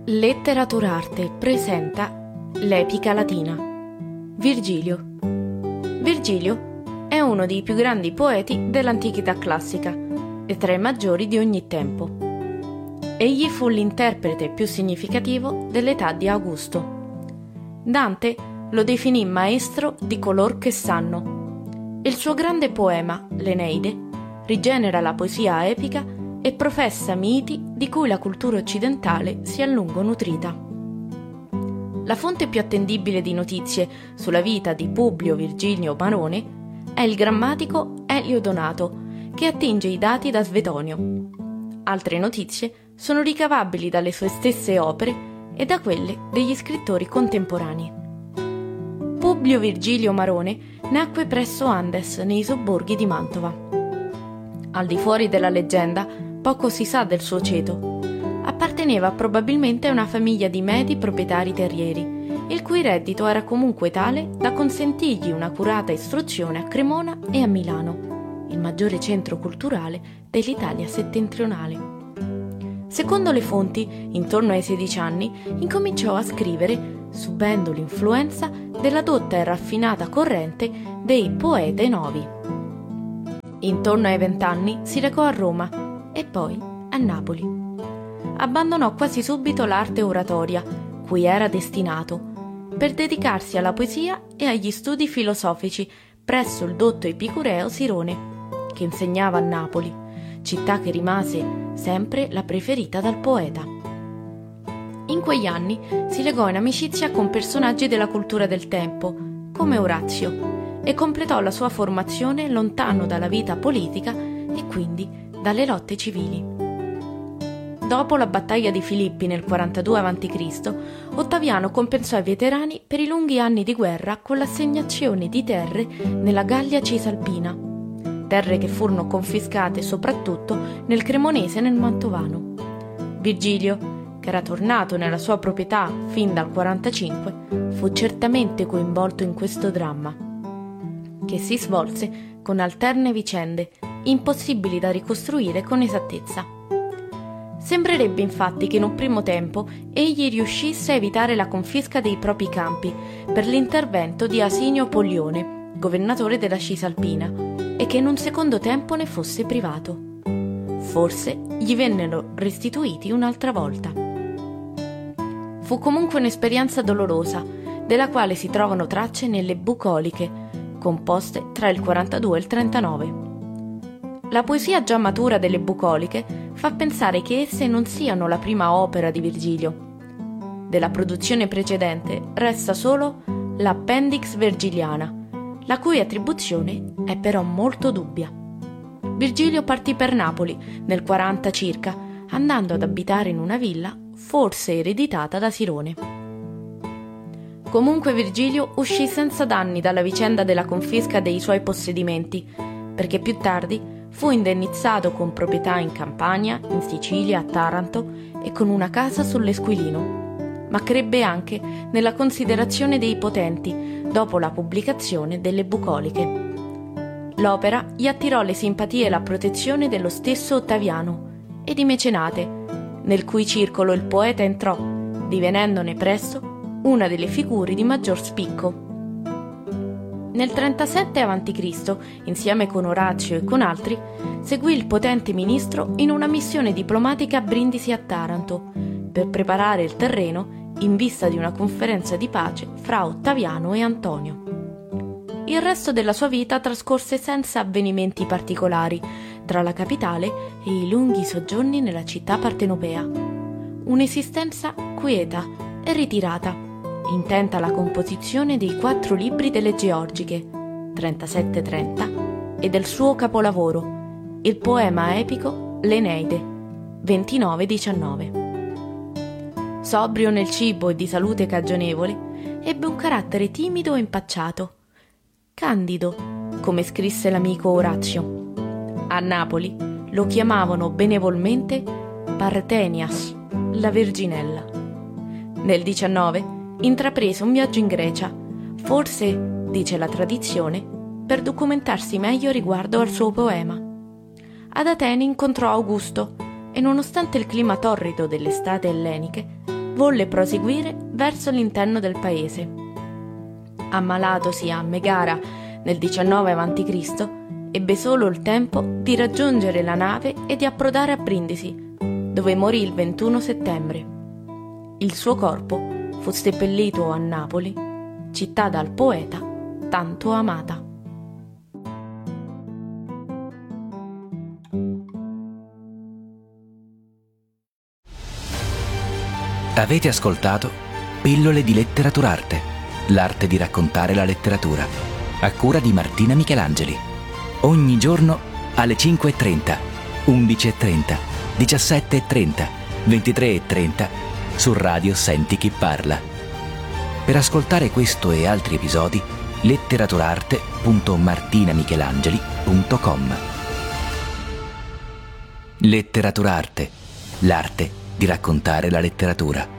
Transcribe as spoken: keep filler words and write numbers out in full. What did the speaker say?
Letteraturarte presenta l'epica latina. Virgilio. Virgilio è uno dei più grandi poeti dell'antichità classica e tra i maggiori di ogni tempo. Egli fu l'interprete più significativo dell'età di Augusto. Dante lo definì maestro di color che sanno. Il suo grande poema, l'Eneide, rigenera la poesia epica e professa miti di cui la cultura occidentale si è a lungo nutrita. La fonte più attendibile di notizie sulla vita di Publio Virgilio Marone è il grammatico Elio Donato, che attinge i dati da Svetonio. Altre notizie sono ricavabili dalle sue stesse opere e da quelle degli scrittori contemporanei. Publio Virgilio Marone nacque presso Andes, nei sobborghi di Mantova. Al di fuori della leggenda, poco si sa del suo ceto. Apparteneva probabilmente a una famiglia di medi proprietari terrieri, il cui reddito era comunque tale da consentirgli un'accurata istruzione a Cremona e a Milano, il maggiore centro culturale dell'Italia settentrionale. Secondo le fonti, intorno ai sedici anni, incominciò a scrivere, subendo l'influenza della dotta e raffinata corrente dei Poetae Novi. Intorno ai vent'anni si recò a Roma e poi a Napoli. Abbandonò quasi subito l'arte oratoria, cui era destinato, per dedicarsi alla poesia e agli studi filosofici presso il dotto epicureo Sirone, che insegnava a Napoli, città che rimase sempre la preferita dal poeta. In quegli anni si legò in amicizia con personaggi della cultura del tempo, come Orazio, e completò la sua formazione lontano dalla vita politica e quindi dalle lotte civili. Dopo la battaglia di Filippi nel quarantadue avanti Cristo, Ottaviano compensò i veterani per i lunghi anni di guerra con l'assegnazione di terre nella Gallia Cisalpina, terre che furono confiscate soprattutto nel Cremonese e nel Mantovano. Virgilio, che era tornato nella sua proprietà fin dal quarantacinque, fu certamente coinvolto in questo dramma, che si svolse con alterne vicende impossibili da ricostruire con esattezza. Sembrerebbe infatti che in un primo tempo egli riuscisse a evitare la confisca dei propri campi per l'intervento di Asinio Polione, governatore della Cisalpina, e che in un secondo tempo ne fosse privato. Forse gli vennero restituiti un'altra volta. Fu comunque un'esperienza dolorosa, della quale si trovano tracce nelle Bucoliche, composte tra il quarantadue e il trentanove. La poesia già matura delle Bucoliche fa pensare che esse non siano la prima opera di Virgilio. Della produzione precedente resta solo l'Appendix Vergiliana, la cui attribuzione è però molto dubbia. Virgilio partì per Napoli nel quaranta circa, andando ad abitare in una villa forse ereditata da Sirone. Comunque Virgilio uscì senza danni dalla vicenda della confisca dei suoi possedimenti, perché più tardi fu indennizzato con proprietà in Campania, in Sicilia, a Taranto e con una casa sull'Esquilino, ma crebbe anche nella considerazione dei potenti dopo la pubblicazione delle Bucoliche. L'opera gli attirò le simpatie e la protezione dello stesso Ottaviano e di Mecenate, nel cui circolo il poeta entrò, divenendone presto una delle figure di maggior spicco. Nel trentasette avanti Cristo, insieme con Orazio e con altri, seguì il potente ministro in una missione diplomatica a Brindisi a Taranto, per preparare il terreno in vista di una conferenza di pace fra Ottaviano e Antonio. Il resto della sua vita trascorse senza avvenimenti particolari tra la capitale e i lunghi soggiorni nella città partenopea. Un'esistenza quieta e ritirata, intenta alla composizione dei quattro libri delle Georgiche, trentasette trenta, e del suo capolavoro, il poema epico L'Eneide, ventinove diciannove. Sobrio nel cibo e di salute cagionevole, ebbe un carattere timido e impacciato, candido, come scrisse l'amico Orazio. A Napoli lo chiamavano benevolmente Partenias, la Verginella. Nel diciannove intraprese un viaggio in Grecia, forse, dice la tradizione, per documentarsi meglio riguardo al suo poema. Ad Atene incontrò Augusto e nonostante il clima torrido delle estate elleniche, volle proseguire verso l'interno del paese. Ammalatosi a Megara nel diciannove avanti Cristo, ebbe solo il tempo di raggiungere la nave e di approdare a Brindisi, dove morì il ventuno settembre. Il suo corpo fu seppellito a Napoli, città dal poeta tanto amata. Avete ascoltato Pillole di Letteraturarte, l'arte di raccontare la letteratura, a cura di Martina Michelangeli. Ogni giorno alle cinque e trenta, undici e trenta, diciassette e trenta, ventitré e trenta su Radio Senti Chi Parla. Per ascoltare questo e altri episodi, letteraturarte punto martinamichelangeli punto com. Letteraturarte, l'arte di raccontare la letteratura.